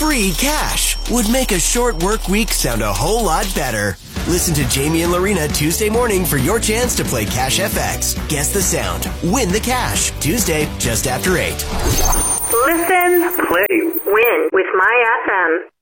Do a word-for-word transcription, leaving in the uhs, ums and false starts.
free cash would make a short work week sound a whole lot better. Listen to Jamie and Lorena Tuesday morning for your chance to play Cash F X. Guess the sound. Win the cash. Tuesday, just after eight. Listen, play, win with My F M.